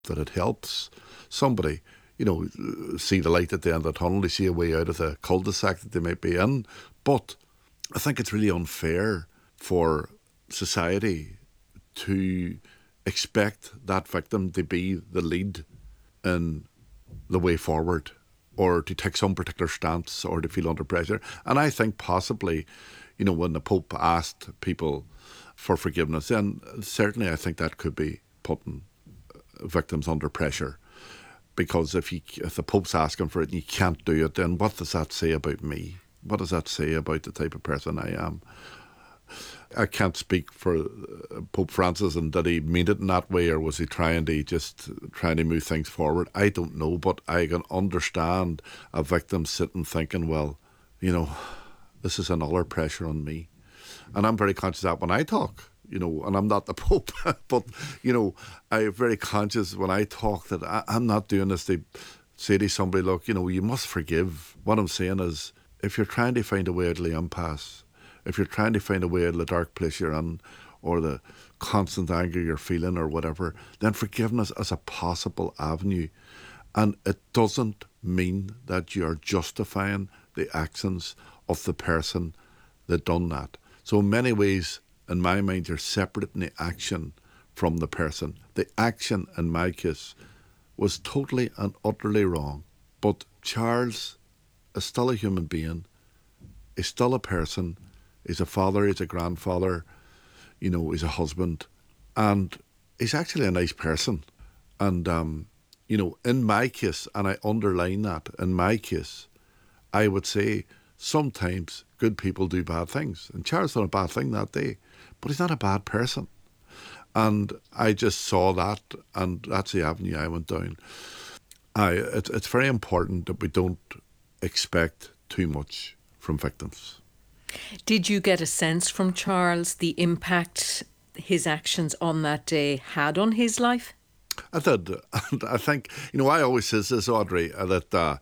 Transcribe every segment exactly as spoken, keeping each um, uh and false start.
that it helps somebody, you know, see the light at the end of the tunnel, they see a way out of the cul-de-sac that they might be in. But I think it's really unfair for society to expect that victim to be the lead in the way forward, or to take some particular stance, or to feel under pressure. And I think possibly, you know, when the Pope asked people for forgiveness, then certainly I think that could be putting victims under pressure. Because if you, if the Pope's asking for it and you can't do it, then what does that say about me? What does that say about the type of person I am? I can't speak for Pope Francis and did he mean it in that way, or was he trying to just trying to move things forward? I don't know, but I can understand a victim sitting thinking, well, you know, this is another pressure on me. And I'm very conscious of that when I talk, you know, and I'm not the Pope, but, you know, I'm very conscious when I talk that I, I'm not doing this to say to somebody, look, you know, you must forgive. What I'm saying is, if you're trying to find a way out of the impasse, if you're trying to find a way out of the dark place you're in, or the constant anger you're feeling or whatever, then forgiveness is a possible avenue. And it doesn't mean that you are justifying the actions of the person that done that. So in many ways, in my mind, you're separating the action from the person. The action, in my case, was totally and utterly wrong. But Charles is still a human being. He's still a person. He's a father, he's a grandfather, you know, he's a husband. And he's actually a nice person. And, um, you know, in my case, and I underline that, in my case, I would say sometimes good people do bad things. And Charles done a bad thing that day, but he's not a bad person. And I just saw that, and that's the avenue I went down. I, it, it's very important that we don't expect too much from victims. Did you get a sense from Charles the impact his actions on that day had on his life? I did. And I think, you know, I always say this, Audrey, that uh,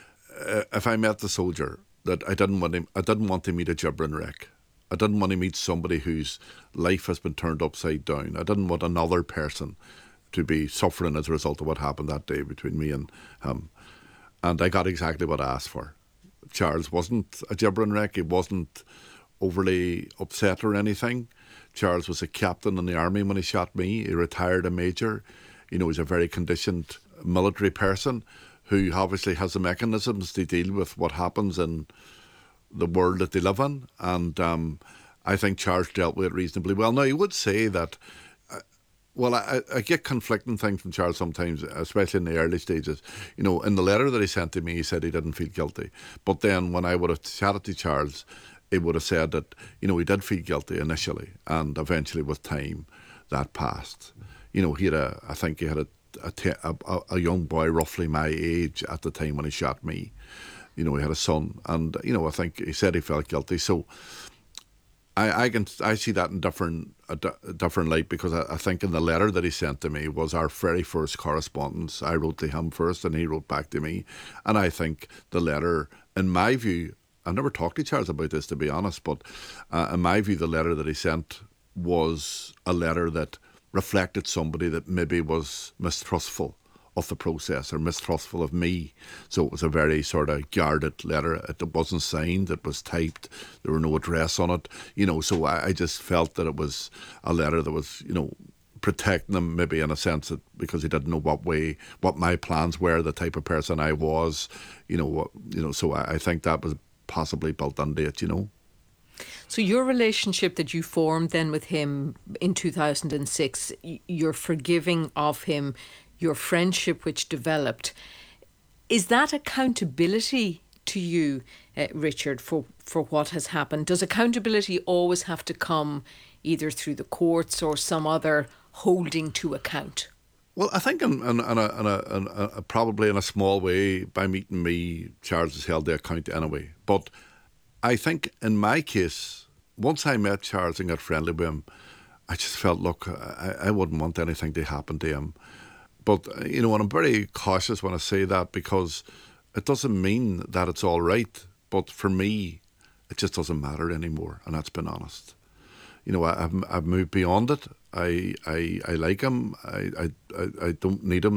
if I met the soldier, that I didn't want him, I didn't want to meet a gibbering wreck. I didn't want to meet somebody whose life has been turned upside down. I didn't want another person to be suffering as a result of what happened that day between me and him. And I got exactly what I asked for. Charles wasn't a gibbering wreck. He wasn't overly upset or anything. Charles was a captain in the army when he shot me. He retired a major. You know, he's a very conditioned military person who obviously has the mechanisms to deal with what happens in the world that they live in. And um, I think Charles dealt with it reasonably well. Now, you would say that, uh, well, I, I get conflicting things from Charles sometimes, especially in the early stages. You know, in the letter that he sent to me, he said he didn't feel guilty. But then when I would have chatted to Charles, he would have said that, you know, he did feel guilty initially, and eventually with time that passed. You know, he had a, I think he had a, a, te- a, a young boy roughly my age at the time when he shot me. You know, he had a son, and, you know, I think he said he felt guilty. So I, I can I see that in different a, a different light, because I, I think in the letter that he sent to me was our very first correspondence. I wrote to him first, and he wrote back to me. And I think the letter, in my view, I never talked to Charles about this, to be honest, but uh, in my view, the letter that he sent was a letter that reflected somebody that maybe was mistrustful of the process, or mistrustful of me. So it was a very sort of guarded letter. It wasn't signed, it was typed, there were no address on it, you know, so I, I just felt that it was a letter that was, you know, protecting him, maybe in a sense that because he didn't know what way, what my plans were, the type of person I was, you know, what, you know, so I, I think that was possibly built into it, you know. So your relationship that you formed then with him in two thousand six, your forgiving of him, your friendship which developed, is that accountability to you, uh, Richard, for, for what has happened? Does accountability always have to come either through the courts or some other holding to account? Well, I think in, in, in, a, in, a, in a, probably in a small way, by meeting me, Charles has held the account anyway. But I think in my case, once I met Charles and got friendly with him, I just felt, look, I, I wouldn't want anything to happen to him. But, you know, and I'm very cautious when I say that, because it doesn't mean that it's all right. But for me, it just doesn't matter anymore. And that's been honest. You know, I, I've, I've moved beyond it. I, I, I like him. I, I, I don't need him